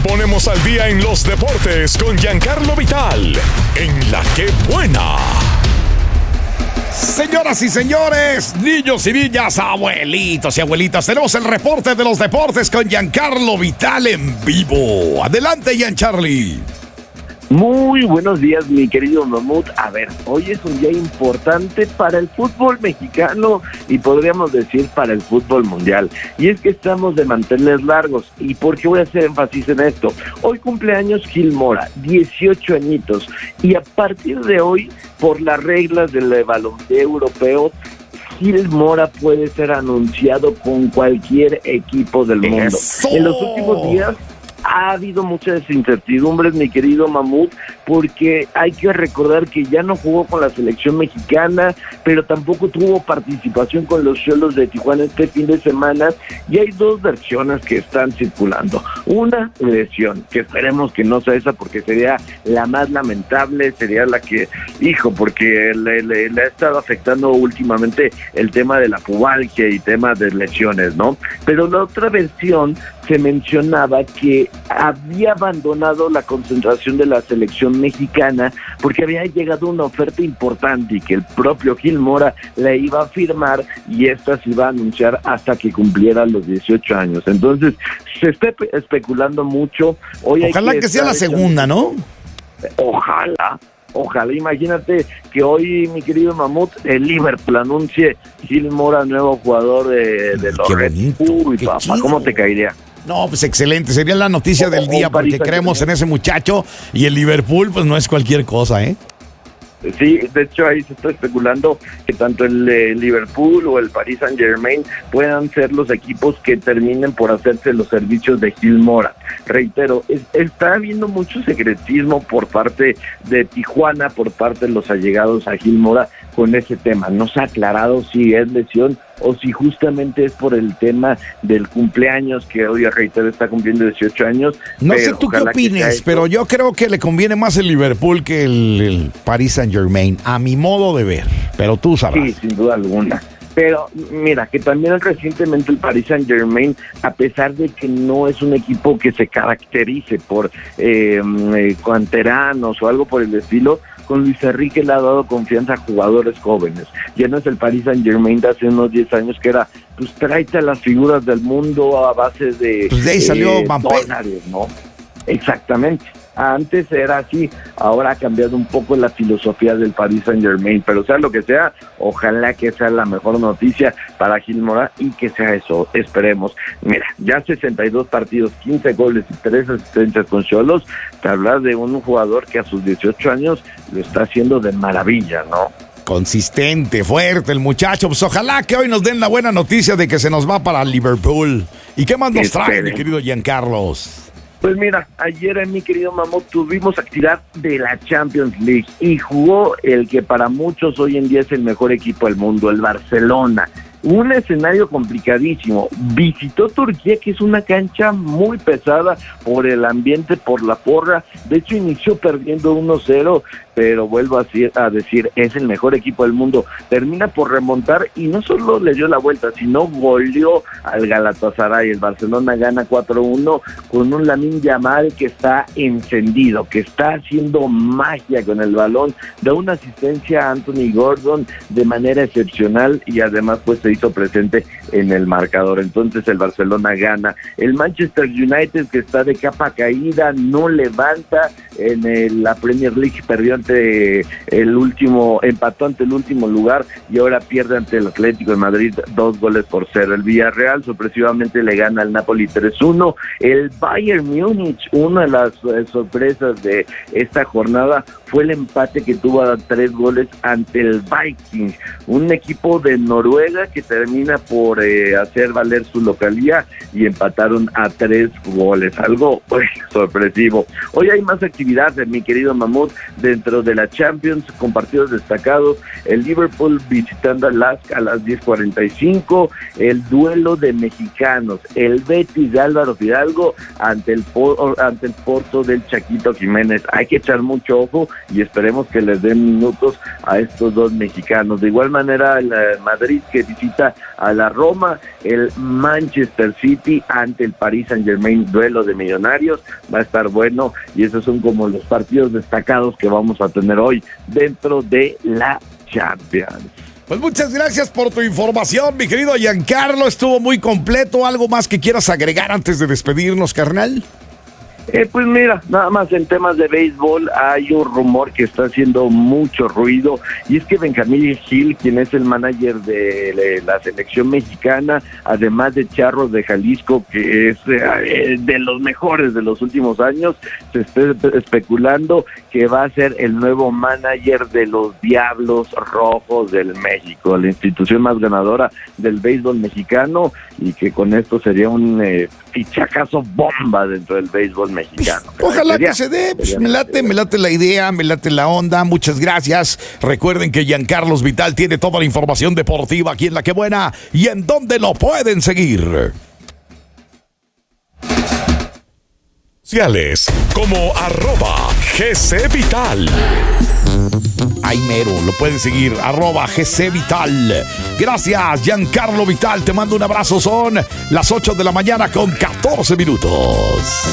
ponemos al día en los deportes con Giancarlo Vital, en La Que Buena. Señoras y señores, niños y niñas, abuelitos y abuelitas, tenemos el reporte de los deportes con Giancarlo Vital en vivo. Adelante, Giancarli. Muy buenos días, mi querido Mamut. A ver, hoy es un día importante para el fútbol mexicano y podríamos decir para el fútbol mundial. Y es que estamos de manteles largos. ¿Y por qué voy a hacer énfasis en esto? Hoy cumpleaños Gil Mora, 18 añitos. Y a partir de hoy, por las reglas del balompié europeo, Gil Mora puede ser anunciado con cualquier equipo del mundo. ¡Eso! En los últimos días ha habido muchas incertidumbres, mi querido Mamut, porque hay que recordar que ya no jugó con la selección mexicana, pero tampoco tuvo participación con los Xolos de Tijuana este fin de semana, y hay dos versiones que están circulando. Una lesión, que esperemos que no sea esa porque sería la más lamentable, sería la que, porque le ha estado afectando últimamente el tema de la pubalgia y temas de lesiones, ¿no? Pero la otra versión se mencionaba que había abandonado la concentración de la selección mexicana porque había llegado una oferta importante y que el propio Gil Mora la iba a firmar y esta se iba a anunciar hasta que cumpliera los 18 años. Entonces, se está especulando mucho. Hoy Ojalá que sea la segunda, ¿no? Ojalá, imagínate que hoy, mi querido Mamut, el Liverpool anuncie Gil Mora, nuevo jugador de los Qué Red bonito, Bull. qué Papá, chido. ¿cómo te caería? No, pues excelente, sería la noticia del día porque creemos en ese muchacho y el Liverpool pues no es cualquier cosa, ¿eh? Sí, de hecho ahí se está especulando que tanto el Liverpool o el Paris Saint-Germain puedan ser los equipos que terminen por hacerse los servicios de Gil Mora. Reitero, está habiendo mucho secretismo por parte de Tijuana, por parte de los allegados a Gil Mora con ese tema. No se ha aclarado si es lesión o si justamente es por el tema del cumpleaños, que hoy, reitero, está cumpliendo 18 años. No sé tú qué opines, pero yo creo que le conviene más el Liverpool que el Paris Saint-Germain, a mi modo de ver, pero tú sabrás. Sí, sin duda alguna. Pero mira, que también recientemente el Paris Saint-Germain, a pesar de que no es un equipo que se caracterice por canteranos o algo por el estilo, con Luis Enrique le ha dado confianza a jugadores jóvenes. Ya no es el Paris Saint-Germain de hace unos 10 años que era, pues tráete a las figuras del mundo a base de... Pues de ahí salió dólares, ¿no? Exactamente. Antes era así, ahora ha cambiado un poco la filosofía del Paris Saint-Germain, pero sea lo que sea, ojalá que sea la mejor noticia para Gil Mora y que sea eso, esperemos. Mira, ya 62 partidos, 15 goles y 3 asistencias con Xolos, te hablas de un jugador que a sus 18 años lo está haciendo de maravilla, ¿no? Consistente, fuerte el muchacho. Pues ojalá que hoy nos den la buena noticia de que se nos va para Liverpool. ¿Y qué más nos trae, mi querido Giancarlos? Pues mira, ayer, mi querido Mamut, tuvimos actividad de la Champions League y jugó el que para muchos hoy en día es el mejor equipo del mundo, el Barcelona. Un escenario complicadísimo. Visitó Turquía, que es una cancha muy pesada por el ambiente, por la porra. De hecho, inició perdiendo 1-0, pero vuelvo a decir, es el mejor equipo del mundo. Termina por remontar y no solo le dio la vuelta, sino goleó al Galatasaray. El Barcelona gana 4-1 con un Lamine Yamal que está encendido, que está haciendo magia con el balón. Da una asistencia a Anthony Gordon de manera excepcional y además pues se hizo presente en el marcador. Entonces el Barcelona gana. El Manchester United, que está de capa caída, no levanta. En la Premier League perdió empató ante el último lugar y ahora pierde ante el Atlético de Madrid 2-0. El Villarreal sorpresivamente le gana al Napoli 3-1. El Bayern Múnich, una de las sorpresas de esta jornada fue el empate que tuvo a 3 goles ante el Viking, un equipo de Noruega que termina por hacer valer su localía y empataron a 3 goles, algo sorpresivo. Hoy hay más actividad, mi querido Mamut, dentro pero de la Champions con partidos destacados, el Liverpool visitando al Lask a las 10:45, el duelo de mexicanos, el Betis de Álvaro Fidalgo ante el Porto del Chaquito Jiménez. Hay que echar mucho ojo y esperemos que les den minutos a estos dos mexicanos. De igual manera, el Madrid que visita a la Roma, el Manchester City ante el Paris Saint-Germain, duelo de millonarios, va a estar bueno, y esos son como los partidos destacados que vamos a tener hoy dentro de la Champions. Pues muchas gracias por tu información, mi querido Giancarlo, estuvo muy completo. ¿Algo más que quieras agregar antes de despedirnos, carnal? Pues mira, nada más en temas de béisbol hay un rumor que está haciendo mucho ruido, y es que Benjamín Gil, quien es el manager de la selección mexicana, además de Charros de Jalisco, que es de los mejores de los últimos años, se está especulando que va a ser el nuevo manager de los Diablos Rojos del México, la institución más ganadora del béisbol mexicano, y que con esto sería un fichacazo bomba dentro del béisbol mexicano. Ojalá que se dé, pues me late la idea, me late la onda. Muchas gracias. Recuerden que Giancarlo Vital tiene toda la información deportiva aquí en La Que Buena. ¿Y en dónde lo pueden seguir? Sociales como @GCVital. Ay, mero, lo pueden seguir, @GCVital. Gracias, Giancarlo Vital, te mando un abrazo, son las 8 de la mañana con 14 minutos.